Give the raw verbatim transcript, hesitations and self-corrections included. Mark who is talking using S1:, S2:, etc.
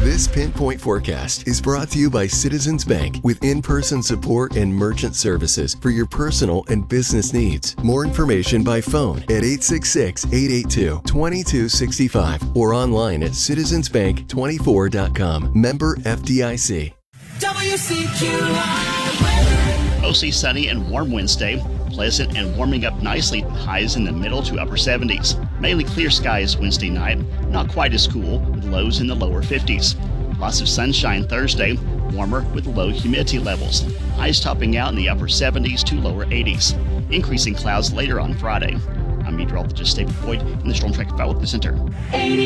S1: This Pinpoint Forecast is brought to you by Citizens Bank with in-person support and merchant services for your personal and business needs. More information by phone at eight six six, eight eight two, two two six five or online at citizens bank twenty-four dot com. Member F D I C.
S2: W C Q I weather.
S3: Mostly sunny and warm Wednesday. Pleasant and warming up nicely, highs in the middle to upper seventies. Mainly clear skies Wednesday night, not quite as cool, with lows in the lower fifties. Lots of sunshine Thursday, warmer with low humidity levels. Highs topping out in the upper seventies to lower eighties. Increasing clouds later on Friday. I'm meteorologist David Boyd in the Storm Track Weather Center.